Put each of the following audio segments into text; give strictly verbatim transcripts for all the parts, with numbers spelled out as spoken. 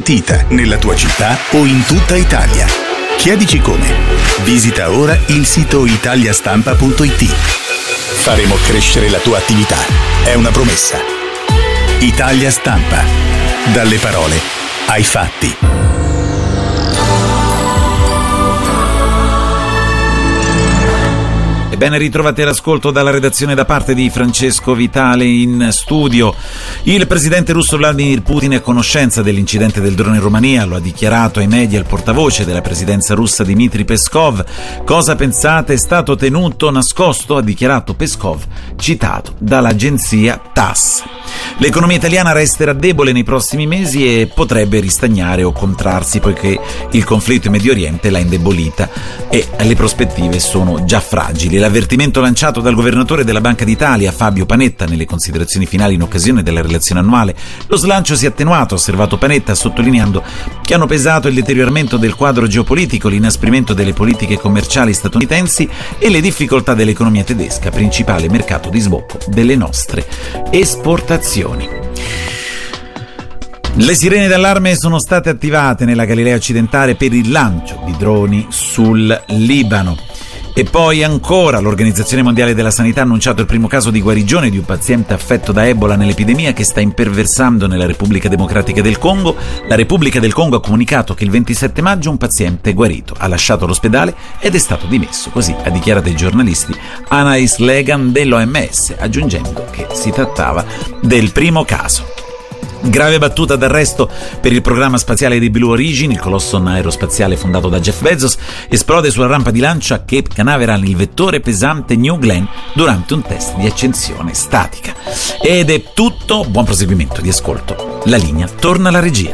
garantita nella tua città o in tutta Italia. Chiedici come. Visita ora il sito italiastampa punto it. Faremo crescere la tua attività. È una promessa. Italia Stampa. Dalle parole ai fatti. Ben ritrovati all'ascolto dalla redazione da parte di Francesco Vitale in studio. Il presidente russo Vladimir Putin è a conoscenza dell'incidente del drone in Romania, lo ha dichiarato ai media il portavoce della presidenza russa Dmitry Peskov. Cosa pensate? È stato tenuto nascosto, ha dichiarato Peskov, citato dall'agenzia T A S S. L'economia italiana resterà debole nei prossimi mesi e potrebbe ristagnare o contrarsi poiché il conflitto in Medio Oriente l'ha indebolita e le prospettive sono già fragili. L'avvertimento lanciato dal governatore della Banca d'Italia, Fabio Panetta, nelle considerazioni finali in occasione della relazione annuale. Lo slancio si è attenuato, ha osservato Panetta, sottolineando che hanno pesato il deterioramento del quadro geopolitico, l'inasprimento delle politiche commerciali statunitensi e le difficoltà dell'economia tedesca, principale mercato di sbocco delle nostre esportazioni. Le sirene d'allarme sono state attivate nella Galilea occidentale per il lancio di droni sul Libano. E poi ancora l'Organizzazione Mondiale della Sanità ha annunciato il primo caso di guarigione di un paziente affetto da Ebola nell'epidemia che sta imperversando nella Repubblica Democratica del Congo. La Repubblica del Congo ha comunicato che il ventisette maggio un paziente guarito ha lasciato l'ospedale ed è stato dimesso, così ha dichiarato ai giornalisti Anais Legan dell'O M S, aggiungendo che si trattava del primo caso. Grave battuta d'arresto per il programma spaziale di Blue Origin, il colosso aerospaziale fondato da Jeff Bezos, esplode sulla rampa di lancio a Cape Canaveral il vettore pesante New Glenn durante un test di accensione statica. Ed è tutto, buon proseguimento di ascolto. La linea torna alla regia.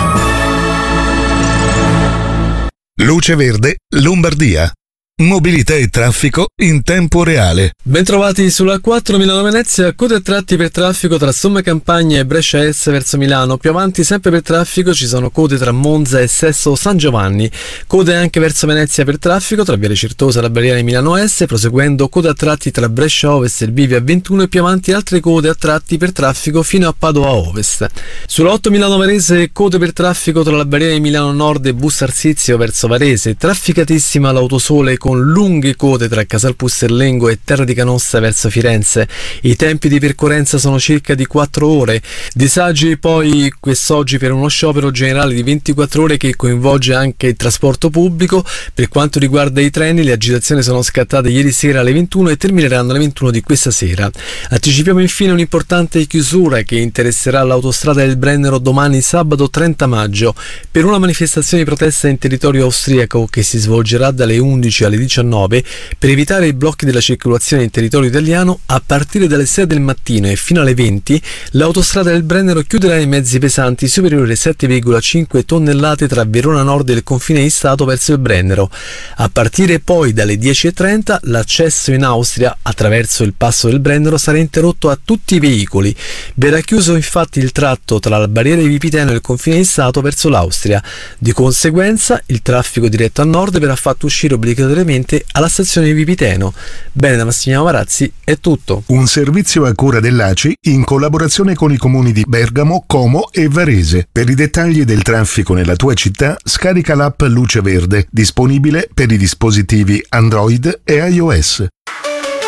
Luce Verde, Lombardia. Mobilità e traffico in tempo reale. Bentrovati sulla quattro Milano-Venezia, code a tratti per traffico tra Somma Campagna e Brescia Est verso Milano. Più avanti sempre per traffico ci sono code tra Monza e Sesto San Giovanni. Code anche verso Venezia per traffico tra Viale Certosa e la barriera di Milano Est, proseguendo code a tratti tra Brescia Ovest e il Bivio A ventuno e più avanti altre code a tratti per traffico fino a Padova Ovest. Sulla otto Milano Varese code per traffico tra la barriera di Milano Nord e Bus Arsizio verso Varese. Trafficatissima l'Autosole con lunghe code tra Casal Pusserlengo e Terra di Canossa verso Firenze. I tempi di percorrenza sono circa di quattro ore. Disagi poi quest'oggi per uno sciopero generale di ventiquattro ore che coinvolge anche il trasporto pubblico. Per quanto riguarda i treni, le agitazioni sono scattate ieri sera alle ventuno e termineranno alle ventuno di questa sera. Anticipiamo infine un'importante chiusura che interesserà l'autostrada del Brennero domani sabato trenta maggio per una manifestazione di protesta in territorio austriaco che si svolgerà dalle undici alle diciannove per evitare i blocchi della circolazione in territorio italiano. A partire dalle sei del mattino e fino alle venti l'autostrada del Brennero chiuderà i mezzi pesanti superiori a sette virgola cinque tonnellate tra Verona Nord e il confine di Stato verso il Brennero. A partire poi dalle dieci e trenta l'accesso in Austria attraverso il passo del Brennero sarà interrotto a tutti i veicoli. Verrà chiuso infatti il tratto tra la barriera di Vipiteno e il confine di Stato verso l'Austria. Di conseguenza il traffico diretto a nord verrà fatto uscire obbligatoriamente alla stazione di Vipiteno. Bene, da Massimiliano Marazzi è tutto. Un servizio a cura dell'A C I in collaborazione con i comuni di Bergamo, Como e Varese. Per i dettagli del traffico nella tua città scarica l'app Luce Verde, disponibile per i dispositivi Android e iOS.